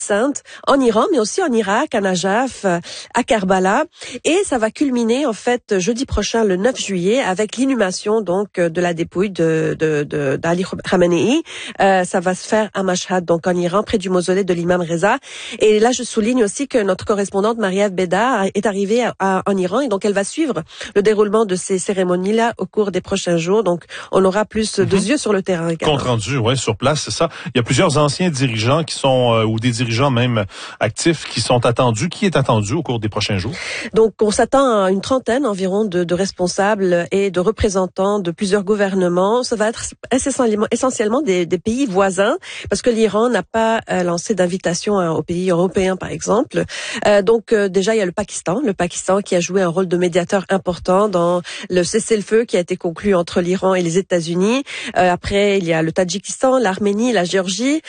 sainte en Iran, mais aussi en Irak, à Najaf, à Karbala. Et ça va culminer, en fait, jeudi prochain, le 9 juillet, avec l'inhumation, donc, de la dépouille d'Ali Khamenei. Ça va se faire à Mashhad, donc, en Iran, près du mausolée de l'imam Reza. Et là, je souligne aussi que notre correspondante, Marie-Ève Bédard, est arrivée en Iran, et donc, elle va suivre le déroulement de ces cérémonies-là au cours des prochains jours. Donc, on aura plus de yeux sur le terrain également. Compte rendu, ouais, sur place, c'est ça. Il y a plusieurs anciens dirigeants qui sont, ou des dirigeants même actifs qui sont attendus. Qui est attendu au cours des prochains jours? Donc, on s'attend à une trentaine environ de responsables et de représentants de plusieurs gouvernements. Ça va être essentiellement des pays voisins, parce que l'Iran n'a pas lancé d'invitation aux pays européens, par exemple. Donc, déjà, il y a le Pakistan qui a joué un rôle de médiateur important dans le cessez-le-feu qui a été conclu entre l'Iran et les États-Unis. Après, il y a le Tadjikistan, l'Arménie, la Géorgie,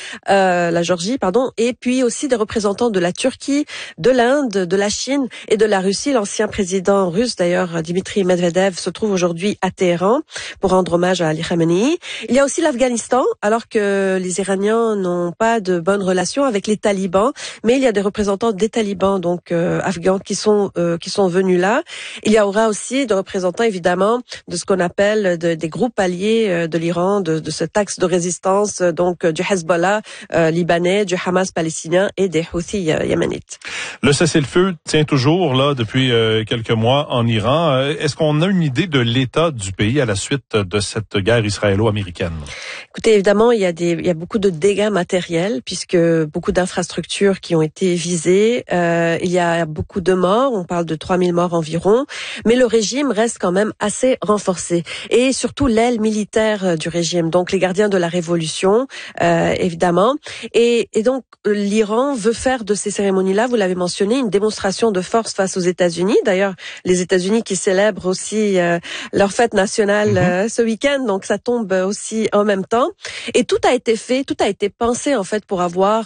et puis aussi des représentants de la Turquie, de l'Inde, de la Chine et de la Russie. L'ancien président russe, d'ailleurs, Dimitri Medvedev, se trouve aujourd'hui à Téhéran pour rendre hommage à Ali Khamenei. Il y a aussi l'Afghanistan, alors que les Iraniens n'ont pas de bonnes relations avec les talibans, mais il y a des représentants des talibans, donc afghans, qui sont venus là. Il y aura aussi des représentants, évidemment, de ce qu'on appelle des groupes alliés de l'Iran, de cet axe de résistance, donc du Hezbollah libanais, du Hamas palestinien et des Houthis yéménites. Le cessez-le-feu tient toujours là depuis quelques mois en Iran. Est-ce qu'on a une idée de l'état du pays à la suite de cette guerre israélo-américaine? Écoutez, évidemment, il y a beaucoup de dégâts matériels puisque beaucoup d'infrastructures qui ont été visées. Il y a beaucoup de morts. On parle de 3000 morts environ. Mais le régime reste quand même assez renforcé. Et surtout l'aile militaire du régime. Donc les gardiens de la révolution, évidemment. Et donc l'Iran veut faire de ces cérémonies-là, vous l'avez mentionné, une démonstration de force face aux États-Unis. D'ailleurs, les États-Unis qui célèbrent aussi leur fête nationale ce week-end. Donc ça tombe aussi en même temps. Et tout a été fait, tout a été pensé en fait pour avoir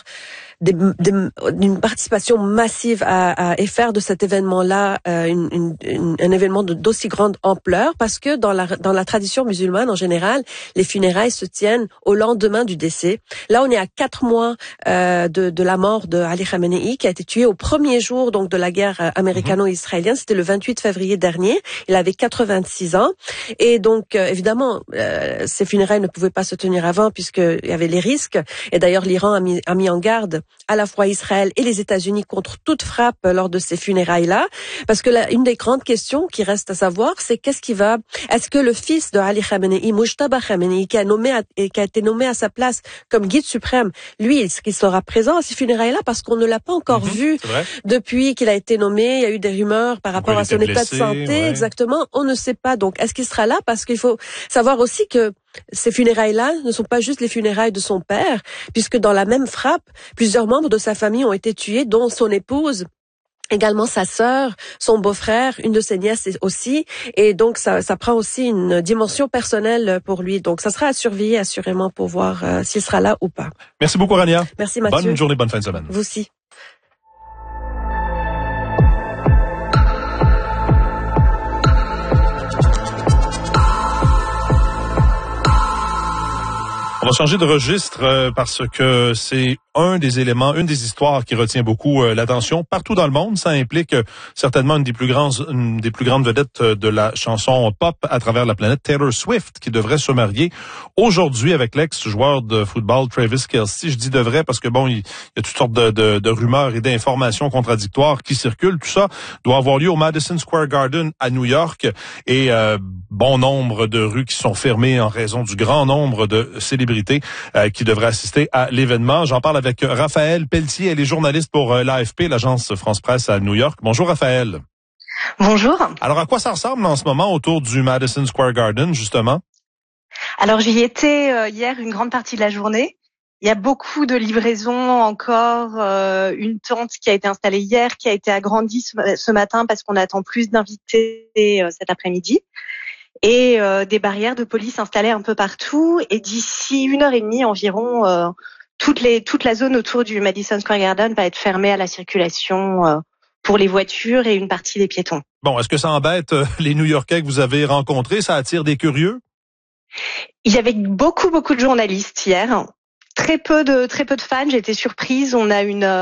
une participation massive et faire de cet événement-là un événement d'aussi grande ampleur, parce que dans la tradition musulmane en général, les funérailles se tiennent au lendemain du décès. Là, on est à 4 mois de la mort de Ali Khamenei, qui a été tué au premier jour donc de la guerre américano-israélienne. C'était le 28 février dernier. Il avait 86 ans. Et donc, évidemment, ces funérailles ne pouvaient pas se tenir avant puisqu'il y avait les risques. Et d'ailleurs, l'Iran a mis en garde à la fois Israël et les États-Unis contre toute frappe lors de ces funérailles-là. Parce que une des grandes questions qui reste à savoir, c'est est-ce que le fils de Ali Khamenei, Mujtaba Khamenei, qui a été nommé à sa place comme guide suprême, lui, est-ce qu'il sera présent à ces funérailles-là? Parce qu'on ne l'a pas encore vu depuis qu'il a été nommé. Il y a eu des rumeurs par rapport à son état de santé. Exactement. On ne sait pas. Donc, est-ce qu'il sera là? Parce qu'il faut savoir aussi que ces funérailles-là ne sont pas juste les funérailles de son père, puisque dans la même frappe, plusieurs membres de sa famille ont été tués, dont son épouse, également sa sœur, son beau-frère, une de ses nièces aussi. Et donc, ça prend aussi une dimension personnelle pour lui. Donc, ça sera à surveiller assurément pour voir s'il sera là ou pas. Merci beaucoup, Rania. Merci, Mathieu. Bonne journée, bonne fin de semaine. Vous aussi. On va changer de registre parce que c'est une des histoires qui retient beaucoup l'attention partout dans le monde. Ça implique certainement une des plus grandes vedettes de la chanson pop à travers la planète, Taylor Swift, qui devrait se marier aujourd'hui avec l'ex-joueur de football Travis Kelce. Je dis devrait parce que il y a toutes sortes de rumeurs et d'informations contradictoires qui circulent. Tout ça doit avoir lieu au Madison Square Garden à New York et bon nombre de rues qui sont fermées en raison du grand nombre de célébrités qui devraient assister à l'événement. J'en parle avec Raphaël Pelletier. Elle est journaliste pour l'AFP, l'agence France Presse à New York. Bonjour Raphaël. Bonjour. Alors à quoi ça ressemble en ce moment autour du Madison Square Garden, justement? Alors j'y étais hier une grande partie de la journée. Il y a beaucoup de livraisons encore, une tente qui a été installée hier, qui a été agrandie ce matin parce qu'on attend plus d'invités cet après-midi. Et des barrières de police installées un peu partout. Et d'ici 1h30 environ, toute la zone autour du Madison Square Garden va être fermée à la circulation pour les voitures et une partie des piétons. Bon, est-ce que ça embête les New-Yorkais que vous avez rencontrés? Ça attire des curieux? Il y avait beaucoup de journalistes hier. Très peu de fans. J'ai été surprise. On a une